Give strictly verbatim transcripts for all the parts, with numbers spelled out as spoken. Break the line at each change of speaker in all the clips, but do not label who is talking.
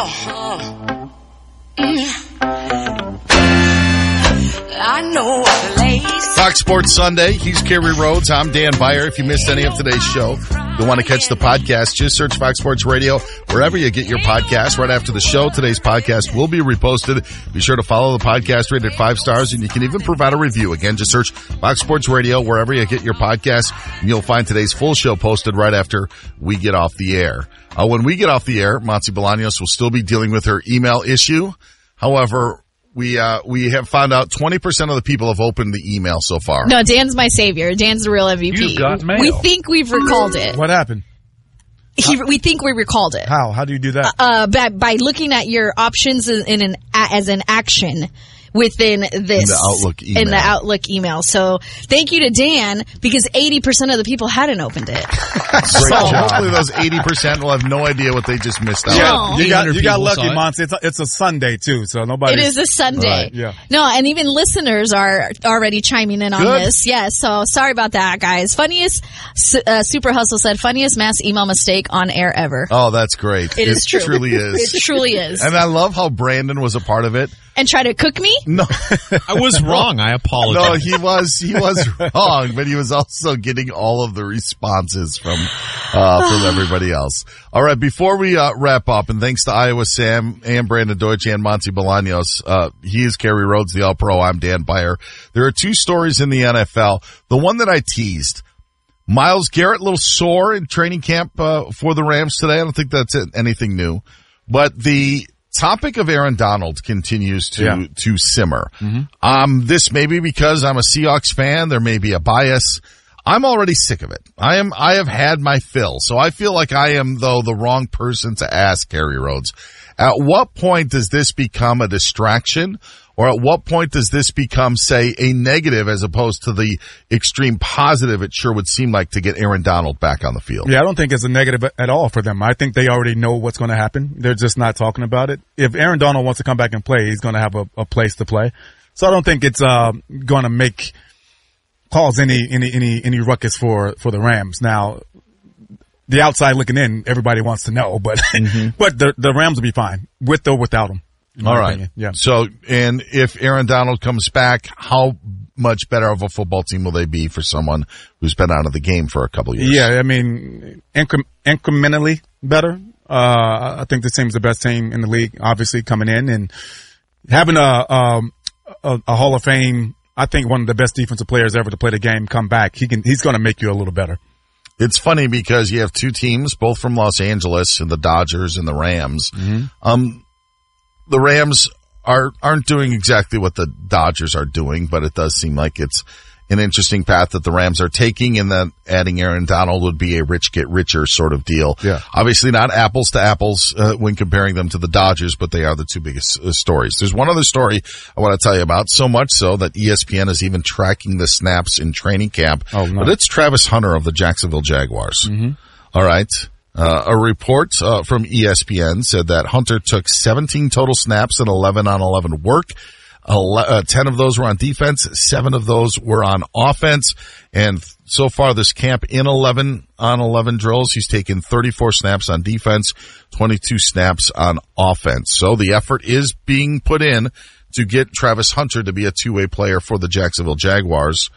Uh-huh. Mm. I know a place.
Fox Sports Sunday. He's Kerry Rhodes. I'm Dan Beyer. If you missed any of today's show, you want to catch the podcast, just search Fox Sports Radio wherever you get your podcast. Right after the show, today's podcast will be reposted. Be sure to follow the podcast, rate it five stars, and you can even provide a review. Again, just search Fox Sports Radio wherever you get your podcast, and you'll find today's full show posted right after we get off the air. Uh, when we get off the air, Monty Bolaños will still be dealing with her email issue. However, We, uh, we have found out twenty percent of the people have opened the email so far.
No, Dan's my savior. Dan's the real M V P.
You got mail.
We think we've recalled it.
What happened?
He, we think we recalled it.
How? How do you do that?
Uh, by, by looking at your options in an, as an action within this.
In the Outlook email.
In the Outlook email. So thank you to Dan, because eighty percent of the people hadn't opened it.
Great
So-
job. Hopefully those eighty percent will have no idea what they just missed out.
Yeah,
No.
you got you got
people
lucky,
saw it.
Monty. It's a, it's a Sunday too, so nobody.
It is a Sunday.
Right, yeah.
No, and even listeners are already chiming in on
Good.
this. Yes, so sorry about that, guys. Funniest, uh, Super Hustle said, funniest mass email mistake on air ever.
Oh, that's great.
It is true.
truly is.
It truly is.
And I love how Brandon was a part of it.
And try to cook me?
No,
I was wrong. I apologize.
no, he was, he was wrong, but he was also getting all of the responses from, uh, from everybody else. All right. Before we, uh, wrap up, and thanks to Iowa Sam and Brandon Deutsch and Monty Bolaños, uh, he is Kerry Rhodes, the All-Pro. I'm Dan Beyer. There are two stories in the N F L. The one that I teased, Myles Garrett, a little sore in training camp, uh, for the Rams today. I don't think that's anything new, but the topic of Aaron Donald continues to,
Yeah.
to simmer. Mm-hmm. Um, this may be because I'm a Seahawks fan. There may be a bias. I'm already sick of it. I am, I have had my fill. So I feel like I am, though, the wrong person to ask, Kerry Rhodes. At what point does this become a distraction? Or at what point does this become, say, a negative as opposed to the extreme positive it sure would seem like to get Aaron Donald back on the field?
Yeah, I don't think it's a negative at all for them. I think they already know what's going to happen. They're just not talking about it. If Aaron Donald wants to come back and play, he's going to have a, a place to play. So I don't think it's uh, going to make cause any any any any ruckus for for the Rams. Now, the outside looking in, everybody wants to know, but mm-hmm. but the the Rams will be fine with or without him.
All right.
Opinion. Yeah.
So, and if Aaron Donald comes back, how much better of a football team will they be for someone who's been out of the game for a couple of years?
Yeah, I mean, incre- incrementally better. Uh, I think this team's the best team in the league, obviously, coming in and having a, um, a, a Hall of Fame, I think one of the best defensive players ever to play the game come back. He can, he's going to make you a little better.
It's funny because you have two teams, both from Los Angeles, and the Dodgers and the Rams.
Mm-hmm.
Um, the Rams are, aren't doing exactly what the Dodgers are doing, but it does seem like it's an interesting path that the Rams are taking, and that adding Aaron Donald would be a rich get richer sort of deal.
Yeah.
Obviously not apples to apples, uh, when comparing them to the Dodgers, but they are the two biggest uh, stories. There's one other story I want to tell you about, so much so that E S P N is even tracking the snaps in training camp.
Oh, no.
But it's Travis Hunter of the Jacksonville Jaguars. Mm-hmm. All right. Uh, a report uh, from E S P N said that Hunter took seventeen total snaps in eleven on eleven work. Ele- uh, ten of those were on defense, seven of those were on offense, and so far this camp in eleven on eleven drills, he's taken thirty-four snaps on defense, twenty-two snaps on offense. So the effort is being put in to get Travis Hunter to be a two-way player for the Jacksonville Jaguars.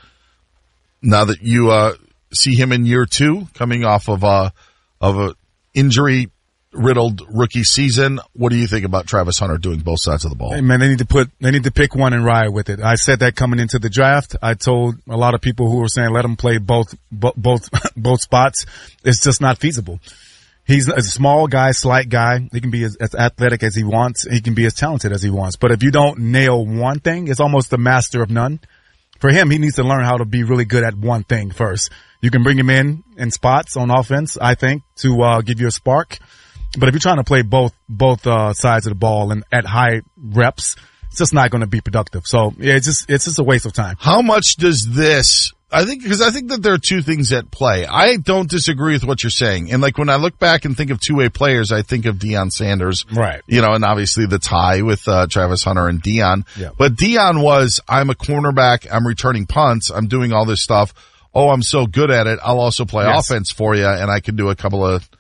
Now that you uh see him in year two, coming off of uh of a injury riddled rookie season, what do you think about Travis Hunter doing both sides of the ball?
Hey man, they need to put, they need to pick one and ride with it. I said that coming into the draft. I told a lot of people who were saying let him play both, both, both, both spots. It's just not feasible. He's a small guy, slight guy. He can be as, as athletic as he wants. He can be as talented as he wants. But if you don't nail one thing, it's almost the master of none. For him, he needs to learn how to be really good at one thing first. You can bring him in in spots on offense, I think, to uh give you a spark. But if you're trying to play both both uh sides of the ball and at high reps, it's just not going to be productive. So yeah, it's just it's just a waste of time.
How much does this? I think because I think that there are two things at play. I don't disagree with what you're saying, and like when I look back and think of two-way players, I think of Deion Sanders,
right?
You know, and obviously the tie with uh, Travis Hunter and Deion.
Yeah.
But Deion was, I'm a cornerback, I'm returning punts, I'm doing all this stuff. Oh, I'm so good at it. I'll also play
yes.
offense for you, and I can do a couple of